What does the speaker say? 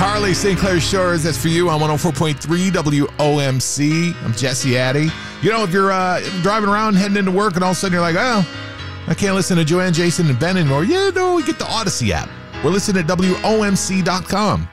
Carly, St. Clair Shores, that's for you on 104.3 WOMC. I'm Jesse Addy. You know, if you're driving around, heading into work, and all of a sudden you're like, oh, I can't listen to Joanne, Jason, and Ben anymore. Yeah, no, we get the Odyssey app. We're listening at WOMC.com.